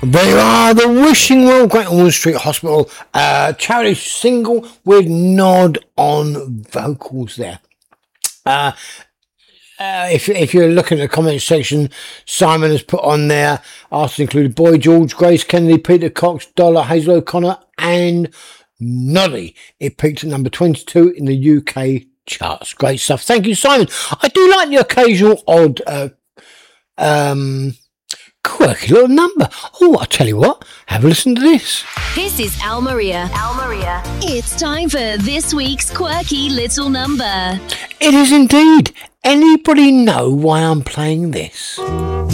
There are the Wishing Well Great Ormond Street Hospital charity single with Nod on vocals there. If you're looking at the comment section, Simon has put on there, artists included Boy George, Grace Kennedy, Peter Cox, Dollar, Hazel O'Connor and Noddy. It peaked at number 22 in the UK charts. Great stuff. Thank you, Simon. I do like the occasional odd quirky little number. Oh, I'll tell you what, have a listen to this. This is Al Maria. Al Maria. It's time for this week's quirky little number. It is indeed. Anybody know why I'm playing this?